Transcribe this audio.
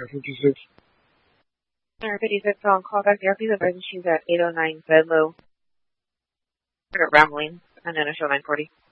Air 56. Air 56 on callback. The RP's advising she's at 809 Bedlow. I got rambling and then a show 940.